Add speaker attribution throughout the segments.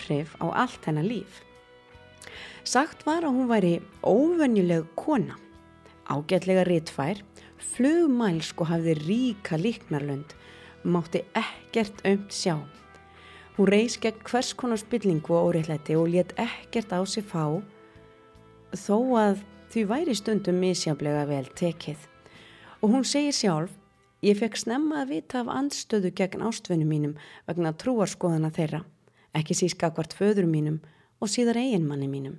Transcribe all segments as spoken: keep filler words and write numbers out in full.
Speaker 1: áhrif á allt hennar líf. Sagt var að hún væri óvenjuleg kona, ágætlega ritfær, flugmælsk og hafði ríka líknarlönd, mátti ekkert aumt sjá. Hún reis gegn hvers konar spillingu og óréttlæti og lét ekkert á sig fá, þó að því væri stundum misjafnlega vel tekið. Og hún segir sjálf, ég fekk snemma að vita af andstöðu gegn ástvinum mínum vegna trúarskoðana þeirra, ekki síst gagnvart föður mínum og síðar eiginmanni mínum.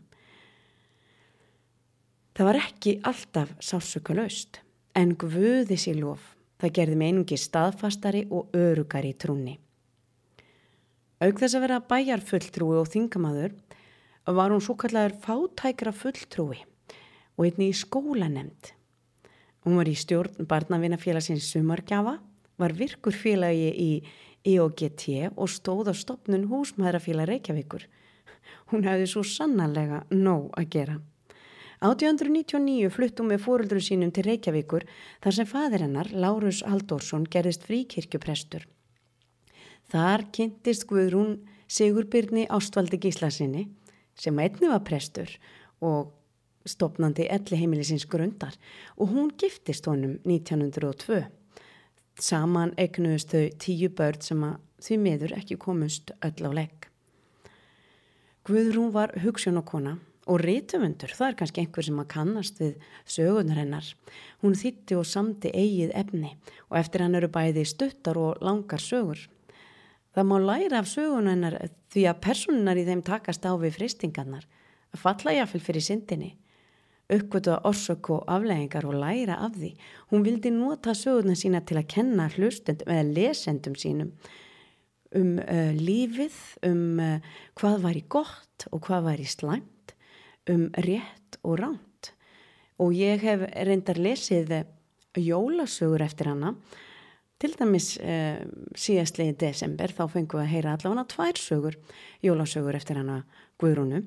Speaker 1: Það var ekki alltaf sársaukalaust, en Guði sé lof, það gerði mig einungis staðfastari og örugari í trúnni. Auk þess að vera bæjarfulltrúi og þingamaður var hún svokallaður fátækra fulltrúi og einnig í skólanemnd. Hún var í stjórn barnavinafélagsins Sumargjafa, var virkur félagi í E O G T og stóð á stofnun Húsmæðrafélag Reykjavíkur. Hún hafði svo sannarlega nóg að gera. átján hundruð níutíu og níu flutti hún með foreldrum sínum til Reykjavíkur þar sem faðir hennar, Lárus Halldórsson, gerðist fríkirkjuprestur. Þar kynntist Guðrún Sigurbirni Ástvaldi Gíslasyni sem einnig var prestur og stofnandi elliheimilisins Grundar og hún giftist honum nítján hundruð og tvö. Saman eignuðust þau tíu börn sem að því miður ekki komust öll á legg. Guðrún var hugsjónakona og rithöfundur, það er kannski einhver sem að kannast við sögunar hennar. Hún þýddi og samdi eigið efni og eftir hann eru bæði stuttar og langar sögur. Það má læra af sögun hennar því að persónunar í þeim takast á við freistingarnar, að falla jafnvel fyrir syndinni, uppgötva orsök og afleiðingar og læra af því. Hún vildi nota söguna sína til að kenna hlustendum eða lesendum sínum um uh, lífið, um uh, hvað væri gott og hvað væri slæmt, um rétt og rangt. Og ég hef reyndar lesið jólasögur eftir hana, til dæmis uh, síðastliði desember, þá fengum við að heyra allavega tvær sögur, jólasögur eftir hana Guðrúnu.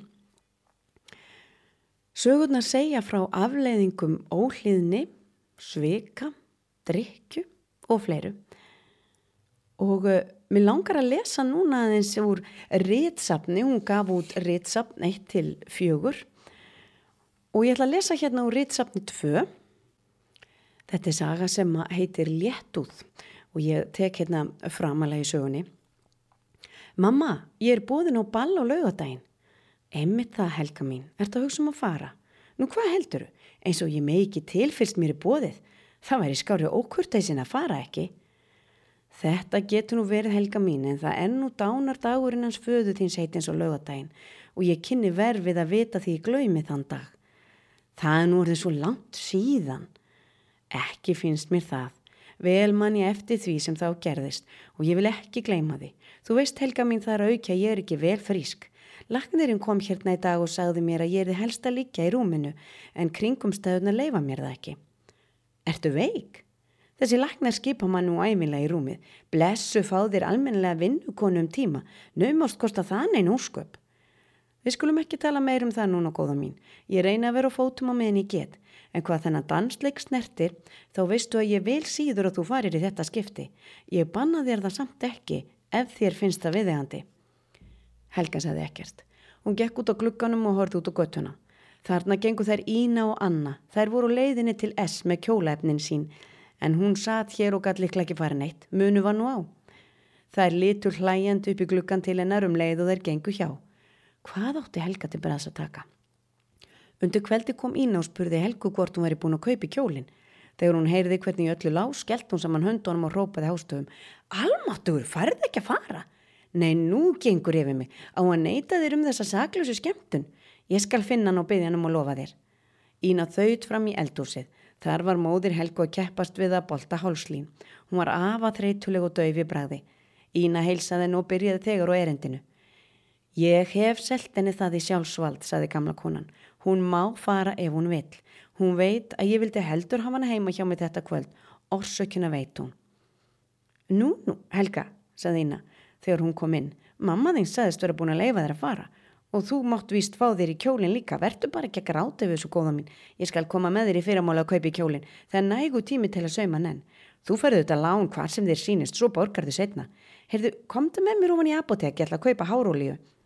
Speaker 1: Sögurnar segja frá afleiðingum óhlýðni, svika, drykkju og fleiru. Og uh, mér langar að lesa núna aðeins úr ritsafni, hún gaf út ritsafn eitt til fjögur og ég ætla að lesa hérna úr ritsafni tvö. Þetta er saga sem heitir Léttúð og ég tek hérna framalega í sögunni. Mamma, ég er boðin á ball á laugardaginn. Einmitt það, Helga mín, ertu að hugsa um að fara? Nú hvað heldurðu? Eins og ég megi ekki tilfylst mér í boðið. Það væri skárið ókurteisin að fara ekki. Þetta getur nú verið, Helga mín, en það er nú dánar dagurinn hans föðu þíns heitins á laugardaginn og ég kynni verfið að vita því ég glaumi þann dag. Það er nú orðið svo langt síðan. Ekki finnst mér það. Vel man ég eftir því sem þá gerðist og ég vil ekki gleyma því. Þú veist, Helga mín, það er aukja, ég er ekki vel frísk. Læknirinn kom hérna í dag og sagði mér að ég er helst að liggja í rúminu en kringumstæðuna leyfa mér það ekki. Ertu veik? Þessi læknar skipa mann nú ævinlega í rúmið. Blessu fá þér almennilega vinnukonu um tíma. Naumast kosta það nein úrsköp. Við skulum ekki tala meir um það núna, góða mín. Ég reyna að vera á fótum á meðan ég get. En hvað þennan dansleik snertir, þá veistu að ég vil síður að þú farir í þetta skipti. Ég banna þér það samt ekki, ef þér finnst það viðeigandi. Helga sagði ekkert. Hún gekk út á glugganum og horfði út á göttuna. Þarna gengu þær Ína og Anna. Þær voru leiðinni til S með kjólaefnin sín, en hún sat hér og gat líklega ekki farin eitt. Munu var nú á. Þær litur hlæjandi upp í gluggan til hennar um leið og þær gengu hjá. Hvað átti Helga til bræðs að taka? Undir kveldi kom Ína og spurði Helgu hvort hún væri búin að kaupa kjólinn. Þegar hún heyrði hvernig öllu lá, skellt hún saman höndunum og rópaði hástöfum. Almáttugur, farðu ekki að fara? Nei, nú gengur yfir mig. Á að neita þér um þessa saklausu skemmtun. Ég skal finna hann og biðja hann um að lofa þér. Ína þaut fram í eldhúsið. Þar var móðir Helgu að keppast við að bolta hálslín. Hún var afar þreytuleg og dauf í bragði. Ína heilsaði henni og byrjaði þegar á erindinu. Ég hef selt henni það í sjálfsvald, sagði gamla konan. Hún má fara ef hún vill. Hún veit að ég vildi heldur hafa hana heima hjá mig þetta kvöld. Orsökina veit hún. Nú, nú, Helga, sagði Ína þegar hún kom inn. Mamma þín sagðist vera búin að leyfa þér að fara. Og þú mátt víst fá þér í kjólinn líka. Vertu bara ekki að gráta við þessu góða mín. Ég skal koma með þér í fyrramála að kaupa í kjólinn. Það er nægu tími til að sauma nenn. Þú ferðu þetta lán hvar sem þér sýnist, svo borgar þið seinna. Heyrðu, komdu með mér ofan í apótek, ég ætla að kaupa hárolíu.